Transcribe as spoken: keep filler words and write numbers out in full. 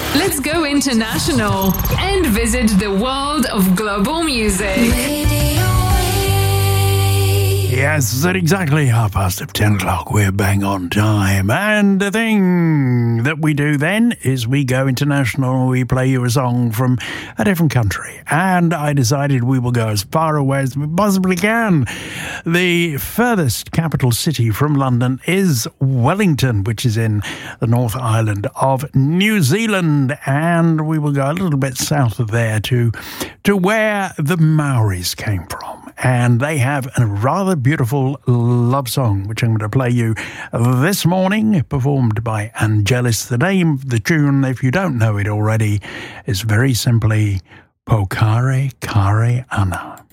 Let's go international and visit the world of global music. Yes, at exactly half past ten o'clock, we're bang on time. And the thing that we do then is we go international, we play you a song from a different country. And I decided we will go as far away as we possibly can. The furthest capital city from London is Wellington, which is in the North Island of New Zealand. And we will go a little bit south of there to, to where the Maoris came from. And they have a rather beautiful love song, which I'm going to play you this morning, performed by Angelis. The name of the tune, if you don't know it already, is very simply Pokare Kare Ana.